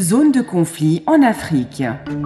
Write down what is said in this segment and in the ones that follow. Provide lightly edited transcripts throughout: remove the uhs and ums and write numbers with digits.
Zone de conflit en Afrique.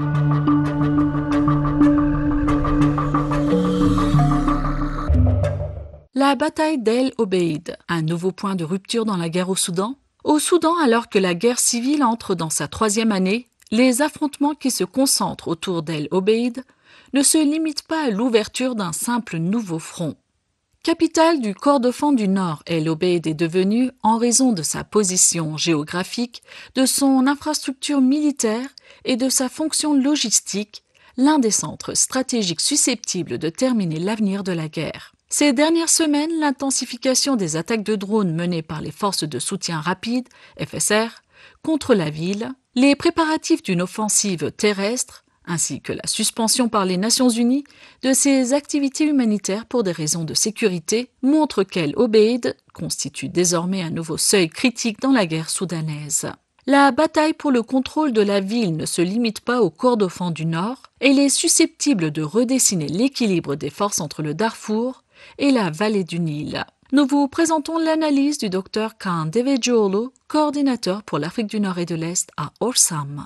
La bataille d'El Obeid, un nouveau point de rupture dans la guerre au Soudan. Au Soudan, alors que la guerre civile entre dans sa 3e année, les affrontements qui se concentrent autour d'El Obeid ne se limitent pas à l'ouverture d'un simple nouveau front. Capitale du Kordofan du Nord, El Obeid est devenue, en raison de sa position géographique, de son infrastructure militaire et de sa fonction logistique, l'un des centres stratégiques susceptibles de terminer l'avenir de la guerre. Ces dernières semaines, l'intensification des attaques de drones menées par les forces de soutien rapide, FSR, contre la ville, les préparatifs d'une offensive terrestre, ainsi que la suspension par les Nations Unies de ses activités humanitaires pour des raisons de sécurité, montrent qu'El Obeid constitue désormais un nouveau seuil critique dans la guerre soudanaise. La bataille pour le contrôle de la ville ne se limite pas au Kordofan du Nord, elle est susceptible de redessiner l'équilibre des forces entre le Darfour et la vallée du Nil. Nous vous présentons l'analyse du Dr Khan Devejolo, coordinateur pour l'Afrique du Nord et de l'Est à Orsam.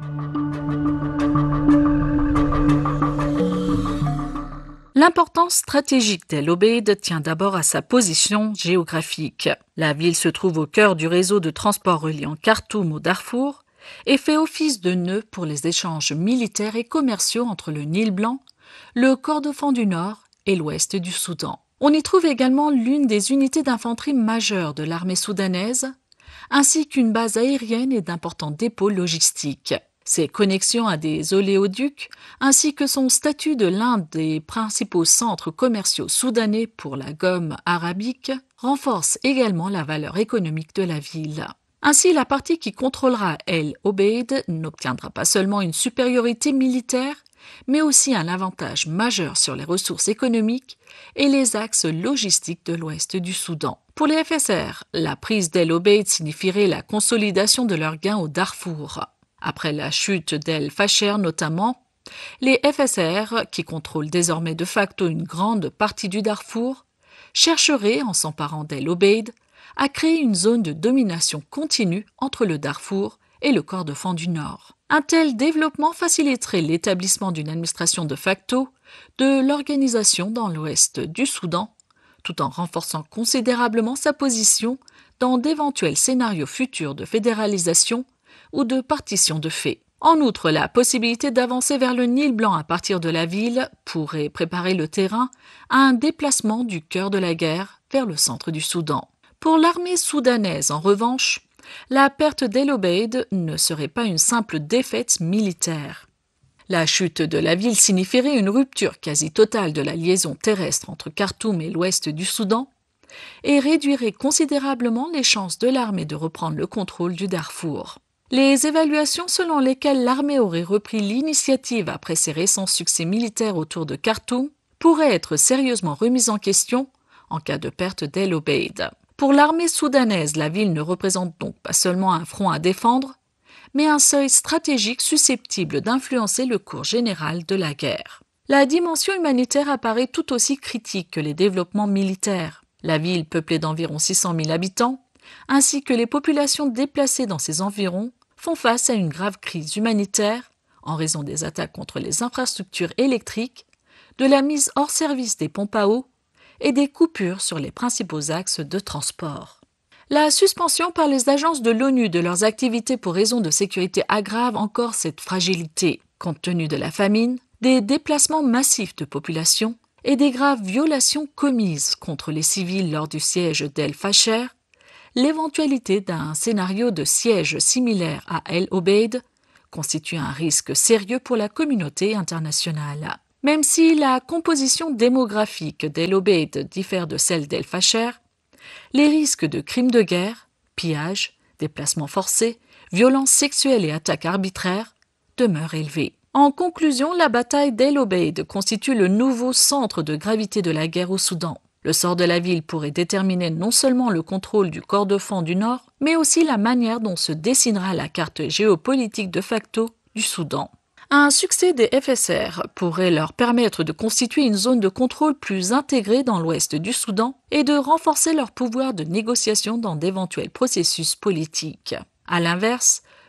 L'importance stratégique d'El Obeid tient d'abord à sa position géographique. La ville se trouve au cœur du réseau de transport reliant Khartoum au Darfour et fait office de nœud pour les échanges militaires et commerciaux entre le Nil Blanc, le Kordofan du Nord et l'ouest du Soudan. On y trouve également l'une des unités d'infanterie majeures de l'armée soudanaise, ainsi qu'une base aérienne et d'importants dépôts logistiques. Ses connexions à des oléoducs, ainsi que son statut de l'un des principaux centres commerciaux soudanais pour la gomme arabique, renforcent également la valeur économique de la ville. Ainsi, la partie qui contrôlera El Obeid n'obtiendra pas seulement une supériorité militaire, mais aussi un avantage majeur sur les ressources économiques et les axes logistiques de l'ouest du Soudan. Pour les FSR, la prise d'El Obeid signifierait la consolidation de leurs gains au Darfour. Après la chute d'El Fasher notamment, les FSR, qui contrôlent désormais de facto une grande partie du Darfour, chercheraient, en s'emparant d'El Obeid, à créer une zone de domination continue entre le Darfour et le Kordofan du Nord. Un tel développement faciliterait l'établissement d'une administration de facto de l'organisation dans l'ouest du Soudan, tout en renforçant considérablement sa position dans d'éventuels scénarios futurs de fédéralisation ou de partition de fait. En outre, la possibilité d'avancer vers le Nil Blanc à partir de la ville pourrait préparer le terrain à un déplacement du cœur de la guerre vers le centre du Soudan. Pour l'armée soudanaise, en revanche, la perte d'El Obeid ne serait pas une simple défaite militaire. La chute de la ville signifierait une rupture quasi totale de la liaison terrestre entre Khartoum et l'ouest du Soudan et réduirait considérablement les chances de l'armée de reprendre le contrôle du Darfour. Les évaluations selon lesquelles l'armée aurait repris l'initiative après ses récents succès militaires autour de Khartoum pourraient être sérieusement remises en question en cas de perte d'El Obeid. Pour l'armée soudanaise, la ville ne représente donc pas seulement un front à défendre, mais un seuil stratégique susceptible d'influencer le cours général de la guerre. La dimension humanitaire apparaît tout aussi critique que les développements militaires. La ville, peuplée d'environ 600 000 habitants, ainsi que les populations déplacées dans ses environs, font face à une grave crise humanitaire en raison des attaques contre les infrastructures électriques, de la mise hors service des pompes à eau et des coupures sur les principaux axes de transport. La suspension par les agences de l'ONU de leurs activités pour raisons de sécurité aggrave encore cette fragilité, compte tenu de la famine, des déplacements massifs de population et des graves violations commises contre les civils lors du siège d'El Fasher. L'éventualité d'un scénario de siège similaire à El Obeid constitue un risque sérieux pour la communauté internationale. Même si la composition démographique d'El Obeid diffère de celle d'El Fasher, les risques de crimes de guerre, pillages, déplacements forcés, violences sexuelles et attaques arbitraires demeurent élevés. En conclusion, la bataille d'El Obeid constitue le nouveau centre de gravité de la guerre au Soudan. Le sort de la ville pourrait déterminer non seulement le contrôle du Kordofan du Nord, mais aussi la manière dont se dessinera la carte géopolitique de facto du Soudan. Un succès des FSR pourrait leur permettre de constituer une zone de contrôle plus intégrée dans l'ouest du Soudan et de renforcer leur pouvoir de négociation dans d'éventuels processus politiques. À l'inverse,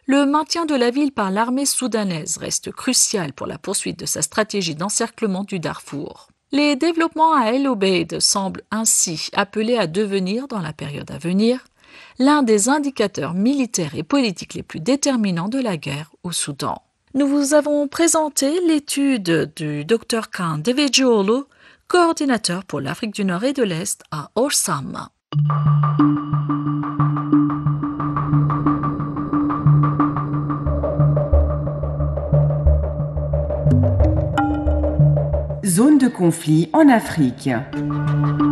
Le maintien de la ville par l'armée soudanaise reste crucial pour la poursuite de sa stratégie d'encerclement du Darfour. Les développements à El Obeid semblent ainsi appelés à devenir, dans la période à venir, l'un des indicateurs militaires et politiques les plus déterminants de la guerre au Soudan. Nous vous avons présenté l'étude du Dr Khan Devejiolu, coordinateur pour l'Afrique du Nord et de l'Est à Orsam. Zone de conflit en Afrique.